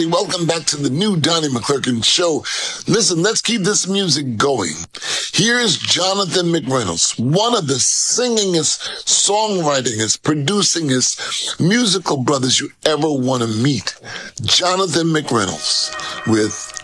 Welcome back to the new Donnie McClurkin show. Listen, let's keep this music going. Here's Jonathan McReynolds, one of the singingest, songwritingest, producingest musical brothers you ever want to meet. Jonathan McReynolds with